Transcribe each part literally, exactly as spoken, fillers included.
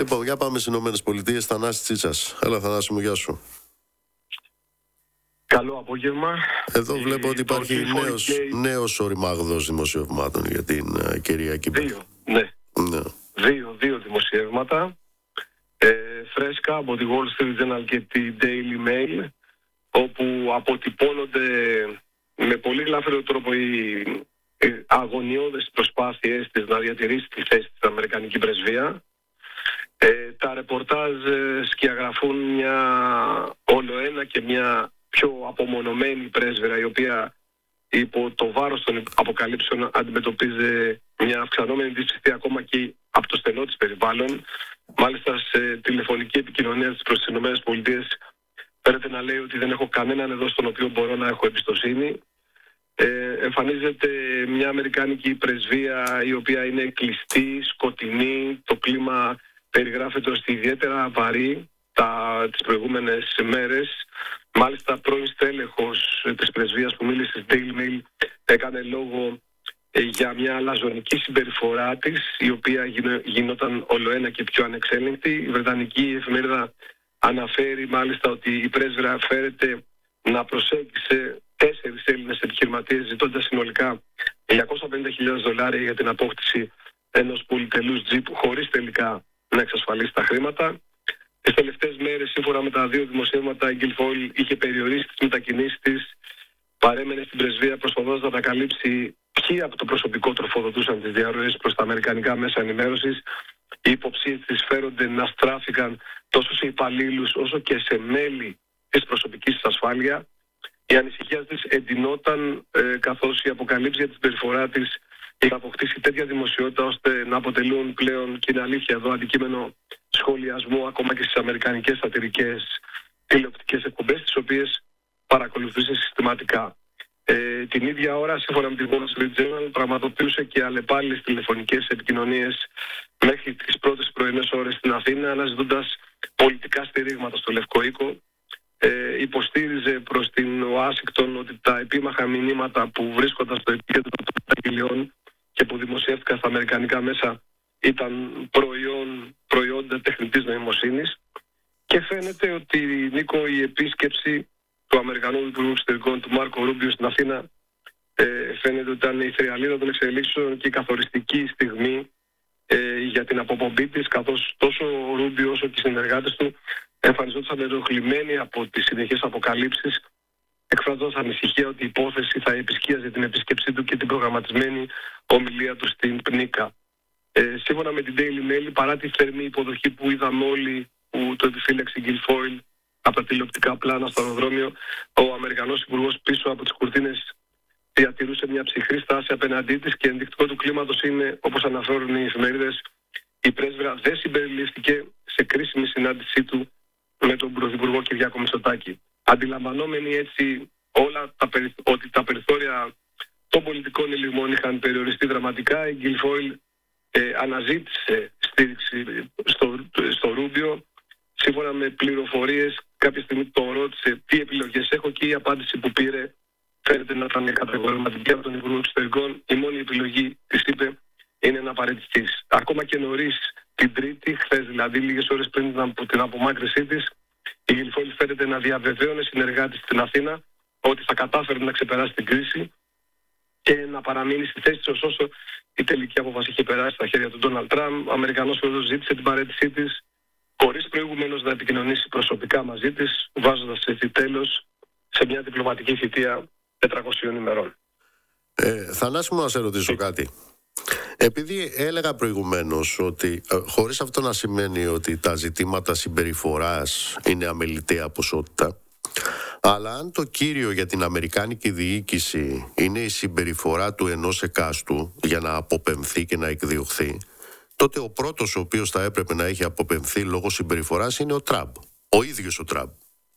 Λοιπόν, για πάμε στις Ηνωμένες Πολιτείες. Θανάση Τσίτσας. Έλα, Θανάση μου, γεια σου. Καλό απόγευμα. Εδώ βλέπω ότι υπάρχει νέος, και... νέος οριμάγδος δημοσιευμάτων για την uh, κυρία Κύπρη. Δύο, ναι. ναι. Δύο, δύο δημοσιεύματα. Ε, φρέσκα από τη Wall Street Journal και τη Daily Mail, όπου αποτυπώνονται με πολύ γλαφυρό τρόπο οι ε, αγωνιώδες προσπάθειες της να διατηρήσει τη θέση στην Αμερικανική πρεσβεία. Ε, τα ρεπορτάζ ε, σκιαγραφούν μια ολοένα και μια πιο απομονωμένη πρέσβυρα, η οποία υπό το βάρος των αποκαλύψεων αντιμετωπίζει μια αυξανόμενη δυσπιστία ακόμα και από το στενό της περιβάλλον. Μάλιστα σε τηλεφωνική επικοινωνία της προς τις ΗΠΑ φαίνεται να λέει ότι δεν έχω κανέναν εδώ στον οποίο μπορώ να έχω εμπιστοσύνη. Ε, εμφανίζεται μια αμερικάνικη πρεσβεία η οποία είναι κλειστή, σκοτεινή, το κλίμα περιγράφεται ως ιδιαίτερα βαρύ τα, τις προηγούμενες μέρες. Μάλιστα πρώην στέλεχος της πρεσβείας που μίλησε στη Daily Mail έκανε λόγο ε, για μια αλαζονική συμπεριφορά της, η οποία γινο, γινόταν ολοένα και πιο ανεξέλεγκτη. Η βρετανική εφημερίδα αναφέρει μάλιστα ότι η πρέσβυρα φέρεται να προσέγγισε τέσσερις Έλληνες επιχειρηματίες ζητώντας συνολικά διακόσια πενήντα χιλιάδες δολάρια για την απόκτηση ενός πολυτελούς τζιπ χωρίς τελικά να εξασφαλίσει τα χρήματα. Τις τελευταίες μέρες, σύμφωνα με τα δύο δημοσιεύματα, η Guilfoyle είχε περιορίσει τις μετακινήσεις της, παρέμενε στην πρεσβεία προσπαθώντας να ανακαλύψει ποιοι από το προσωπικό τροφοδοτούσαν τις διαρροές προς τα αμερικανικά μέσα ενημέρωσης. Οι υποψίες της φέρονται να στράφηκαν τόσο σε υπαλλήλους όσο και σε μέλη της προσωπικής της ασφάλεια. Η ανησυχία της εντυνόταν ε, καθώς η αποκαλύψη για την περιφορά της είχε αποκτήσει τέτοια δημοσιότητα ώστε να αποτελούν πλέον, και είναι αλήθεια εδώ, αντικείμενο σχολιασμού ακόμα και στις αμερικανικές σατιρικές τηλεοπτικές εκπομπές, τις οποίες παρακολουθούσε συστηματικά. Ε, την ίδια ώρα, σύμφωνα με την Wall Street Journal, πραγματοποιούσε και αλλεπάλληλες τηλεφωνικές επικοινωνίες μέχρι τις πρώτες πρωινές ώρες στην Αθήνα, αναζητώντας πολιτικά στηρίγματα στο Λευκό Οίκο. Ε, υποστήριζε προς την Ουάσιγκτον ότι τα επίμαχα μηνύματα που βρίσκονταν στο επίκεντρο των καταγγελιών και που δημοσιεύτηκαν στα αμερικανικά μέσα ήταν προϊόν, προϊόντα τεχνητής νοημοσύνης. Και φαίνεται ότι, Νίκο, η επίσκεψη του Αμερικανού Υπουργού Εξωτερικών, του Μάρκο Ρούμπιο, στην Αθήνα ε, φαίνεται ότι ήταν η θριαλίδα των εξελίξεων και η καθοριστική στιγμή ε, για την αποπομπή της, καθώς τόσο ο Ρούμπιο όσο και οι συνεργάτες του εμφανιζόντουσαν ενοχλημένοι από τις συνεχείς αποκαλύψεις, εκφράζοντας ανησυχία ότι η υπόθεση θα επισκίαζε την επίσκεψή του και την προγραμματισμένη ομιλία του στην Πνίκα. Ε, σύμφωνα με την Daily Mail, παρά τη θερμή υποδοχή που είδαμε όλοι που το επιφύλαξε η Guilfoyle από τα τηλεοπτικά πλάνα στο αεροδρόμιο, ο Αμερικανός Υπουργός πίσω από τις κουρτίνες διατηρούσε μια ψυχρή στάση απέναντί της και ενδεικτικό του κλίματος είναι, όπως αναφέρουν οι εφημερίδες, η πρέσβυρα δεν συμπεριληφθήκε σε κρίσιμη συνάντησή του με τον Πρωθυπουργό Κυριάκο Μητσοτάκη. Αντιλαμβανόμενοι έτσι όλα τα περι... ότι τα περιθώρια των πολιτικών ελιγμών είχαν περιοριστεί δραματικά, η Guilfoyle ε, αναζήτησε στήριξη στο, στο Ρούμπιο. Σύμφωνα με πληροφορίες, κάποια στιγμή τον ρώτησε τι επιλογές έχω και η απάντηση που πήρε φαίνεται να ήταν κατηγορηματική από τον Υπουργό Εξωτερικών. Η μόνη επιλογή, της είπε, είναι να παραιτηθείς. Ακόμα και νωρίς την Τρίτη, χθες δηλαδή, λίγες ώρες πριν από την απομάκρυνσή της, η Guilfoyle φαίνεται να διαβεβαίωνε συνεργάτες στην Αθήνα ότι θα κατάφερε να ξεπεράσει την κρίση και να παραμείνει στη θέση της, ωστόσο η τελική απόφαση είχε περάσει στα χέρια του Ντόναλντ Τραμπ. Ο Αμερικανός πρόεδρος ζήτησε την παραίτησή της, χωρίς προηγουμένως να επικοινωνήσει προσωπικά μαζί της, βάζοντας έτσι τέλος σε μια διπλωματική θητεία τετρακοσίων ημερών. Ε, Θανάση μου, να σε ρωτήσω κάτι. Επειδή έλεγα προηγουμένως ότι ε, χωρίς αυτό να σημαίνει ότι τα ζητήματα συμπεριφοράς είναι αμεληταία ποσότητα, αλλά αν το κύριο για την αμερικάνικη διοίκηση είναι η συμπεριφορά του ενός εκάστου για να αποπεμφθεί και να εκδιωχθεί, τότε ο πρώτος ο οποίος θα έπρεπε να έχει αποπεμφθεί λόγω συμπεριφοράς είναι ο Τραμπ, ο ίδιος ο Τραμπ.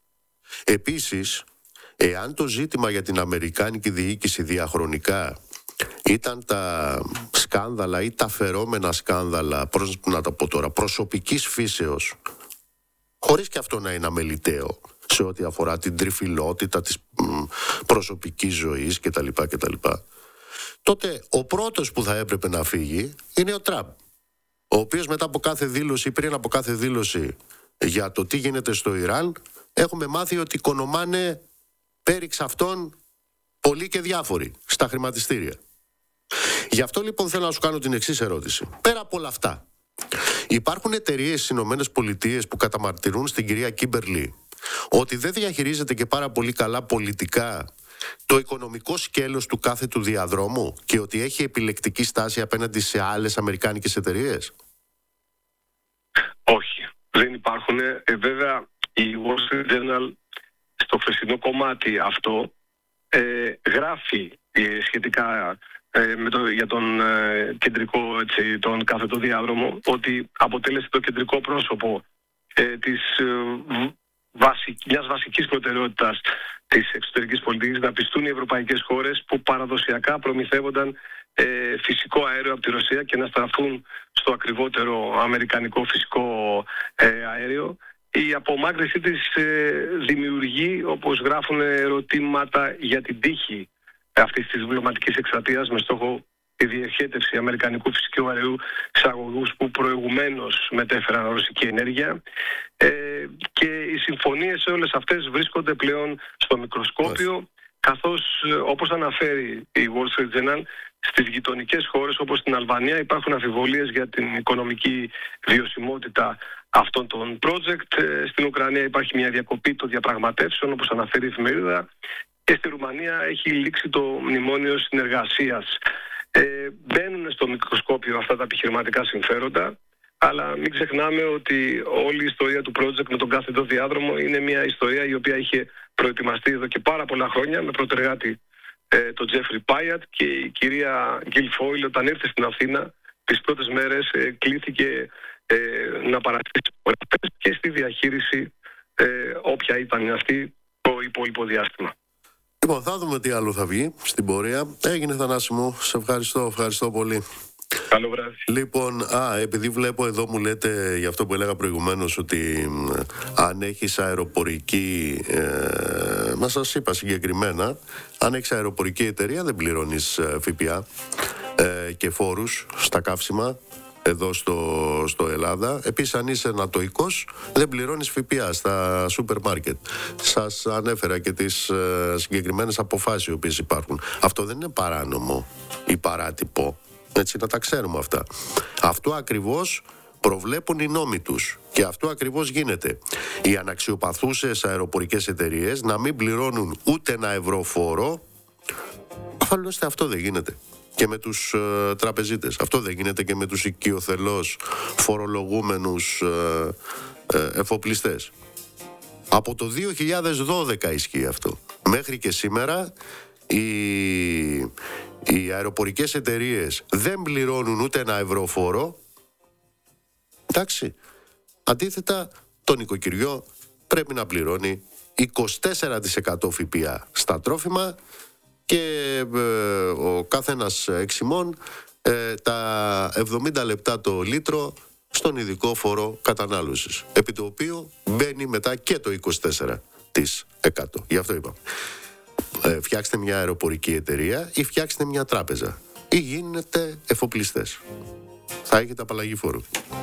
Επίσης, εάν το ζήτημα για την αμερικάνικη διοίκηση διαχρονικά ήταν τα σκάνδαλα ή τα φερόμενα σκάνδαλα, προς, να τα πω τώρα, προσωπικής φύσεως, χωρίς και αυτό να είναι αμεληταίο σε ό,τι αφορά την τριφυλότητα της μ, προσωπικής ζωής κτλ, κτλ, τότε ο πρώτος που θα έπρεπε να φύγει είναι ο Τραμπ. ο οποίος μετά από κάθε δήλωση ή πριν από κάθε δήλωση για το τι γίνεται στο Ιράν, έχουμε μάθει ότι οικονομάνε πέριξ αυτών πολλοί και διάφοροι στα χρηματιστήρια. Γι' αυτό λοιπόν θέλω να σου κάνω την εξής ερώτηση. Πέρα από όλα αυτά, υπάρχουν εταιρείες στις Ηνωμένες Πολιτείες που καταμαρτυρούν στην κυρία Κίμπερλι ότι δεν διαχειρίζεται και πάρα πολύ καλά πολιτικά το οικονομικό σκέλος του κάθε του διαδρόμου και ότι έχει επιλεκτική στάση απέναντι σε άλλες αμερικάνικες εταιρείες? Όχι, δεν υπάρχουν. Ε, βέβαια, η Wall Street Journal στο χθεσινό κομμάτι αυτό ε, γράφει ε, σχετικά ε, με το, για τον ε, κεντρικό, έτσι, τον κάθετο διάδρομο, ότι αποτέλεσε το κεντρικό πρόσωπο ε, της, ε, βασικ, μιας βασικής προτεραιότητας της εξωτερικής πολιτικής να πιστούν οι ευρωπαϊκές χώρες που παραδοσιακά προμηθεύονταν ε, φυσικό αέριο από τη Ρωσία και να στραφούν στο ακριβότερο αμερικανικό φυσικό ε, αέριο. Η απομάκρυνσή της ε, δημιουργεί, όπως γράφουν, ερωτήματα για την τύχη αυτής της διπλωματικής εκστρατείας με στόχο τη διοχέτευση αμερικανικού φυσικού αερίου σε αγωγούς που προηγουμένως μετέφεραν ρωσική ενέργεια. Ε, και οι συμφωνίες όλες αυτές βρίσκονται πλέον στο μικροσκόπιο, καθώς, όπως αναφέρει η Wall Street Journal, στις γειτονικές χώρες όπως στην Αλβανία υπάρχουν αμφιβολίες για την οικονομική βιωσιμότητα αυτών των project. Στην Ουκρανία υπάρχει μια διακοπή των διαπραγματεύσεων, όπως αναφέρει η εφημερίδα, και στη Ρουμανία έχει λήξει το μνημόνιο συνεργασίας. Ε, μπαίνουν στο μικροσκόπιο αυτά τα επιχειρηματικά συμφέροντα, αλλά μην ξεχνάμε ότι όλη η ιστορία του project με τον κάθετο διάδρομο είναι μια ιστορία η οποία είχε προετοιμαστεί εδώ και πάρα πολλά χρόνια με πρωτεργάτη ε, τον Τζέφρι Πάιατ, και η κυρία Γκιλφόιλ όταν ήρθε στην Αθήνα τις πρώτες μέρες ε, κλήθηκε ε, να παραστήσει και στη διαχείριση ε, όποια ήταν αυτή το υπόλοιπο διάστημα. Λοιπόν, θα δούμε τι άλλο θα βγει στην πορεία. Έγινε, Θανάση μου. Σε ευχαριστώ, ευχαριστώ πολύ. Καλό βράδυ. Λοιπόν, α, επειδή βλέπω εδώ μου λέτε για αυτό που έλεγα προηγουμένως ότι ε, αν έχεις αεροπορική, ε, να σας είπα συγκεκριμένα, αν έχεις αεροπορική εταιρεία δεν πληρώνεις ε, ΦΠΑ ε, και φόρους στα καύσιμα εδώ στο, στο Ελλάδα. Επίσης, αν είσαι ανατοϊκός δεν πληρώνεις ΦΠΑ στα σούπερ μάρκετ. Σας ανέφερα και τις ε, συγκεκριμένες αποφάσεις οι οποίες υπάρχουν. Αυτό δεν είναι παράνομο ή παράτυπο. Έτσι, να τα ξέρουμε αυτά. Αυτό ακριβώς προβλέπουν οι νόμοι τους. Και αυτό ακριβώς γίνεται. Οι αναξιοπαθούσες αεροπορικές εταιρείες να μην πληρώνουν ούτε ένα ευρώ φόρο. Αφαλώστε, αυτό δεν γίνεται και με τους ε, τραπεζίτες. Αυτό δεν γίνεται και με τους οικειοθελώς φορολογούμενους ε, ε, εφοπλιστές. Από το δύο χιλιάδες δώδεκα ισχύει αυτό. Μέχρι και σήμερα οι, οι αεροπορικές εταιρείες δεν πληρώνουν ούτε ένα ευρώ φόρο. Εντάξει. Αντίθετα, το νοικοκυριό πρέπει να πληρώνει είκοσι τέσσερα τοις εκατό ΦΠΑ στα τρόφιμα και ε, ο καθένας εξημών ε, τα εβδομήντα λεπτά το λίτρο στον ειδικό φόρο κατανάλωσης, επί το οποίο μπαίνει μετά και το είκοσι τέσσερα τοις εκατό. Γι' αυτό είπα. Ε, φτιάξτε μια αεροπορική εταιρεία ή φτιάξτε μια τράπεζα ή γίνετε εφοπλιστές. Θα έχετε απαλλαγή φόρου.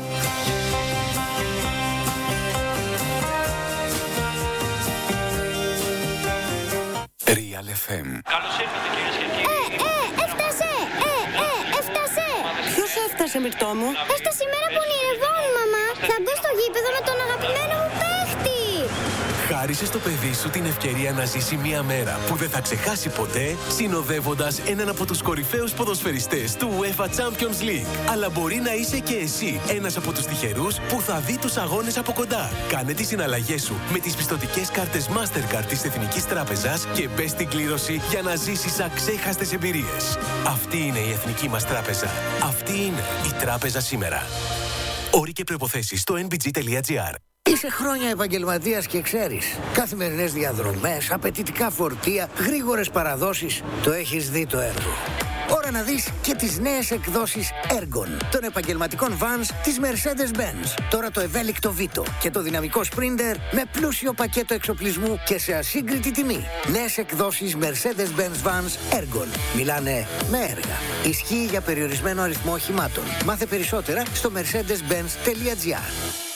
Real εφ εμ. Καλώς ήρθατε κυρίες και κύριοι. Ε, ε, έφτασε! Ε, ε, έφτασε! Ποιος έφτασε, Μυρτώ μου? Έφτασε η μέρα που ονειρευόμουν, μαμά. Θα μπω στο γήπεδο με τον αγαπημένο μου παίχτη. Χάρισε στο παιδί σου την ευκαιρία να ζήσει μια μέρα που δεν θα ξεχάσει ποτέ, συνοδεύοντας έναν από τους κορυφαίους ποδοσφαιριστές του UEFA Champions League. Αλλά μπορεί να είσαι και εσύ ένας από τους τυχερούς που θα δει τους αγώνες από κοντά. Κάνε τις συναλλαγές σου με τις πιστωτικές κάρτες Mastercard της Εθνικής Τράπεζας και μπες στην κλήρωση για να ζήσεις αξέχαστες εμπειρίες. Αυτή είναι η Εθνική μας Τράπεζα. Αυτή είναι η Τράπεζα σήμερα. Όροι και προϋποθέσεις στο εν μπι τζι τελεία τζι άρ. Είσαι χρόνια επαγγελματίας και ξέρεις. Καθημερινές διαδρομές, απαιτητικά φορτία, γρήγορες παραδόσεις. Το έχεις δει το έργο. Ώρα να δεις και τις νέες εκδόσεις Ergon των επαγγελματικών vans της Mercedes-Benz. Τώρα το ευέλικτο Vito και το δυναμικό Sprinter με πλούσιο πακέτο εξοπλισμού και σε ασύγκριτη τιμή. Νέες εκδόσεις Mercedes-Benz Vans Ergon. Μιλάνε με έργα. Ισχύει για περιορισμένο αριθμό οχημάτων. Μάθε περισσότερα στο mercedes benz τελεία gr.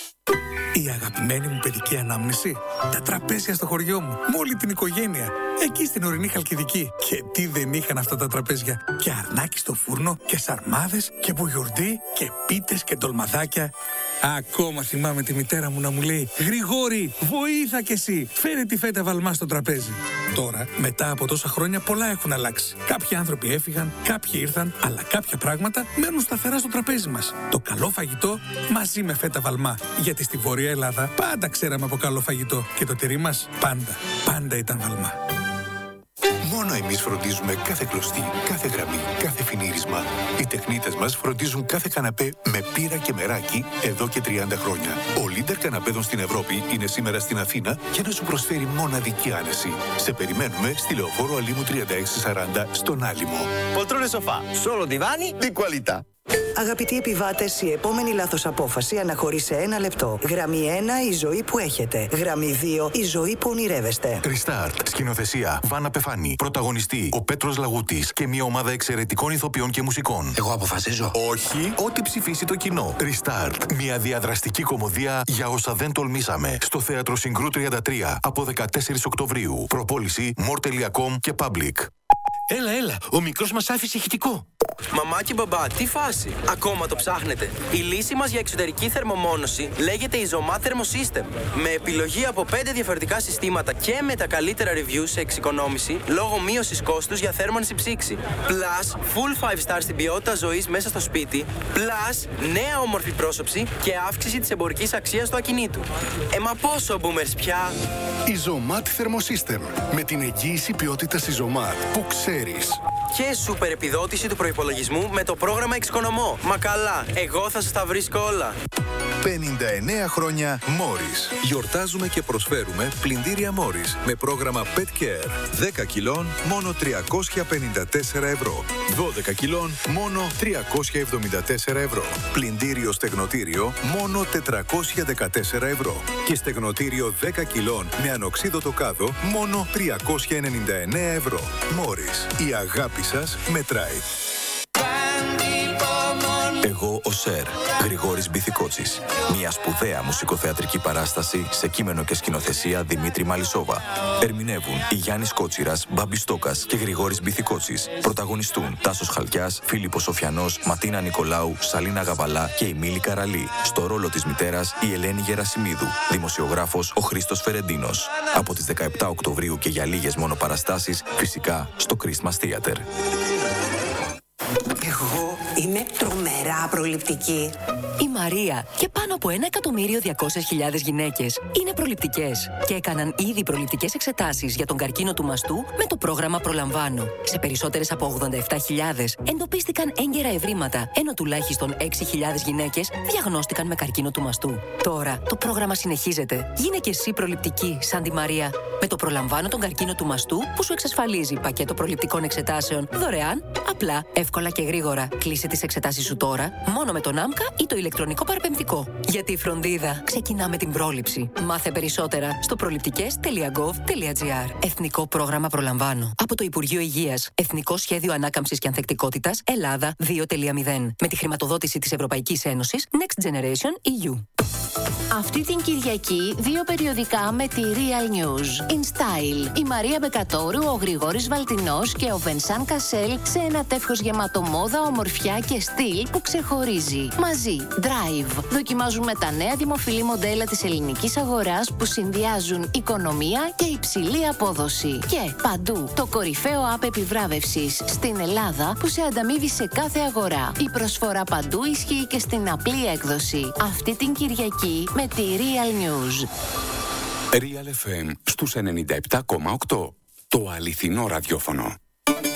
Η αγαπημένη μου παιδική ανάμνηση. Τα τραπέζια στο χωριό μου. Με όλη την οικογένεια. Εκεί στην ορεινή Χαλκιδική. Και τι δεν είχαν αυτά τα τραπέζια. Και αρνάκι στο φούρνο. Και σαρμάδες. Και μπουγιουρντί. Και πίτες και ντολμαδάκια. Ακόμα θυμάμαι τη μητέρα μου να μου λέει: Γρηγόρη, βοήθα κι εσύ. Φέρε τη φέτα βαλμά στο τραπέζι. Τώρα, μετά από τόσα χρόνια, πολλά έχουν αλλάξει. Κάποιοι άνθρωποι έφυγαν, κάποιοι ήρθαν, αλλά κάποια πράγματα μένουν σταθερά στο τραπέζι μας. Το καλό φαγητό μαζί με φέτα βαλμά. Γιατί στη Βόρεια Ελλάδα πάντα ξέραμε από καλό φαγητό. Και το τυρί μας πάντα, πάντα ήταν βαλμά. Μόνο εμείς φροντίζουμε κάθε κλωστή, κάθε γραμμή, κάθε φινίρισμα. Οι τεχνίτες μας φροντίζουν κάθε καναπέ με πύρα και μεράκι εδώ και τριάντα χρόνια. Ο Λίντερ καναπέδων στην Ευρώπη είναι σήμερα στην Αθήνα για να σου προσφέρει μοναδική άνεση. Σε περιμένουμε στη Λεωφόρο Αλήμου τριάντα έξι σαράντα στον Άλυμο. Poltrone sofà, solo divani di qualità. Αγαπητοί επιβάτες, η επόμενη λάθος απόφαση αναχωρεί σε ένα λεπτό. Γραμμή ένα, η ζωή που έχετε. Γραμμή δύο, η ζωή που ονειρεύεστε. Restart. Σκηνοθεσία Βάνα Πεφάνη. Πρωταγωνιστή ο Πέτρος Λαγούτης και μια ομάδα εξαιρετικών ηθοποιών και μουσικών. Εγώ αποφασίζω. Όχι, ό,τι ψηφίσει το κοινό. Restart. Μια διαδραστική κωμωδία για όσα δεν τολμήσαμε. Στο Θέατρο Συγκρού τριάντα τρία από δεκατέσσερις Οκτωβρίου. Προπόληση μορ τελεία κομ και Public. Έλα, έλα, ο μικρός μας άφησε ηχητικό. Μαμά και μπαμπά, τι φάση. Ακόμα το ψάχνετε. Η λύση μας για εξωτερική θερμομόνωση λέγεται Isomat Thermosystem. Με επιλογή από πέντε διαφορετικά συστήματα και με τα καλύτερα reviews σε εξοικονόμηση λόγω μείωσης κόστους για θέρμανση ψήξη. Plus, full five star στην ποιότητα ζωής μέσα στο σπίτι. Plus, νέα όμορφη πρόσωψη και αύξηση της εμπορικής αξίας του ακινήτου. Ε, μα πόσο boomers πια. Isomat Thermosystem. Με την εγγύηση ποιότητας Isomat που ξέρεις. Και σούπερ επιδότηση του προϋπολογισμού με το πρόγραμμα Εξοικονομώ. Μα καλά, εγώ θα σας τα βρίσκω όλα. πενήντα εννέα χρόνια Morris. Γιορτάζουμε και προσφέρουμε πλυντήρια Morris με πρόγραμμα Pet Care. δέκα κιλών, μόνο τριακόσια πενήντα τέσσερα ευρώ. δώδεκα κιλών, μόνο τριακόσια εβδομήντα τέσσερα ευρώ. Πλυντήριο στεγνοτήριο, μόνο τετρακόσια δεκατέσσερα ευρώ. Και στεγνοτήριο δέκα κιλών με ανοξίδωτο κάδο, μόνο τριακόσια ενενήντα εννέα ευρώ. Morris. Η αγάπη σας μετράει. Εγώ ο Σερ, Γρηγόρης Μπιθικότσης. Μια σπουδαία μουσικοθεατρική παράσταση σε κείμενο και σκηνοθεσία Δημήτρη Μαλισσόβα. Ερμηνεύουν η Γιάννης Κότσιρας, Μπάμπης Στόκας και Γρηγόρης Μπιθικότσης. Πρωταγωνιστούν Τάσος Χαλκιάς, Φίλιππος Σοφιανός, Ματίνα Νικολάου, Σαλίνα Γαβαλά και η Μίλη Καραλή. Στο ρόλο της μητέρας η Ελένη Γερασιμίδου. Δημοσιογράφος ο Χρήστος Φερεντίνος. Από τις δεκαεπτά Οκτωβρίου και για λίγες μόνο παραστάσεις, φυσικά στο Christmas Theater. Εγώ είμαι τρομερά προληπτική. Η Μαρία και πάνω από ένα εκατομμύριο διακόσιες χιλιάδες γυναίκες είναι προληπτικές και έκαναν ήδη προληπτικές εξετάσεις για τον καρκίνο του μαστού με το πρόγραμμα Προλαμβάνω. Σε περισσότερες από ογδόντα επτά χιλιάδες εντοπίστηκαν έγκαιρα ευρήματα, ενώ τουλάχιστον έξι χιλιάδες γυναίκες διαγνώστηκαν με καρκίνο του μαστού. Τώρα το πρόγραμμα συνεχίζεται. Γίνε και εσύ προληπτική σαν τη Μαρία. Με το Προλαμβάνω τον καρκίνο του μαστού που σου εξασφαλίζει πακέτο προληπτικών εξετάσεων δωρεάν, απλά, εύκολα και γρήγορα. Κλείσε τις εξετάσεις σου τώρα, μόνο με τον άμκα ή το ηλεκτρονικό παραπεμβικό. Γιατί η φροντίδα ξεκινά με την πρόληψη. Μάθε περισσότερα στο προληπτικές τελεία gov τελεία gr. Εθνικό πρόγραμμα Προλαμβάνω. Από το Υπουργείο Υγείας. Εθνικό Σχέδιο Ανάκαμψης και Ανθεκτικότητας Ελλάδα δύο κόμμα μηδέν. Με τη χρηματοδότηση της Ευρωπαϊκής Ένωσης Next Generation ι γιου. Αυτή την Κυριακή, δύο περιοδικά με τη Real News. In Style, η Μαρία Μπεκατόρου, ο Γρηγόρης Βαλτινός και ο Βενσάν Κασέλ σε ένα τεύχος γεμάτο μόδα, ομορφιά και στυλ που ξεχωρίζει. Μαζί, Drive. Δοκιμάζουμε τα νέα δημοφιλή μοντέλα της ελληνικής αγοράς που συνδυάζουν οικονομία και υψηλή απόδοση. Και παντού, το κορυφαίο app επιβράβευσης στην Ελλάδα που σε ανταμείβει σε κάθε αγορά. Η προσφορά παντού ισχύει και στην απλή έκδοση. Αυτή την Κυριακή με τη Real News. Real εφ εμ στους ενενήντα επτά κόμμα οκτώ. Το αληθινό ραδιόφωνο.